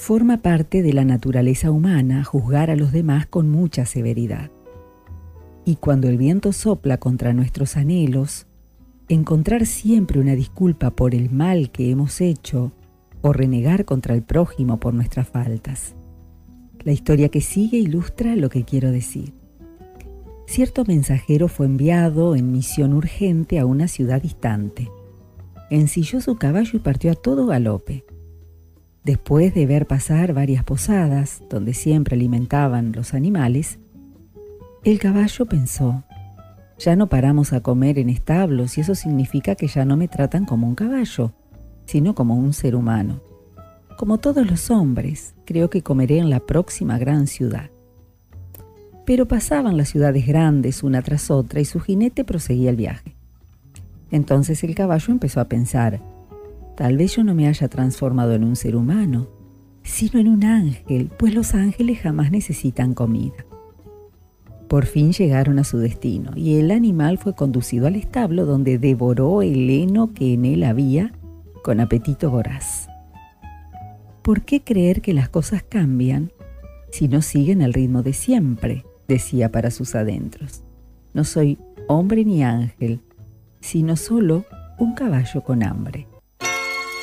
Forma parte de la naturaleza humana juzgar a los demás con mucha severidad. Y cuando el viento sopla contra nuestros anhelos, encontrar siempre una disculpa por el mal que hemos hecho o renegar contra el prójimo por nuestras faltas. La historia que sigue ilustra lo que quiero decir. Cierto mensajero fue enviado en misión urgente a una ciudad distante. Ensilló su caballo y partió a todo galope. Después de ver pasar varias posadas, donde siempre alimentaban los animales, el caballo pensó: ya no paramos a comer en establos y eso significa que ya no me tratan como un caballo, sino como un ser humano. Como todos los hombres, creo que comeré en la próxima gran ciudad. Pero pasaban las ciudades grandes una tras otra y su jinete proseguía el viaje. Entonces el caballo empezó a pensar: tal vez yo no me haya transformado en un ser humano, sino en un ángel, pues los ángeles jamás necesitan comida. Por fin llegaron a su destino y el animal fue conducido al establo, donde devoró el heno que en él había con apetito voraz. ¿Por qué creer que las cosas cambian si no siguen el ritmo de siempre?, decía para sus adentros. No soy hombre ni ángel, sino solo un caballo con hambre.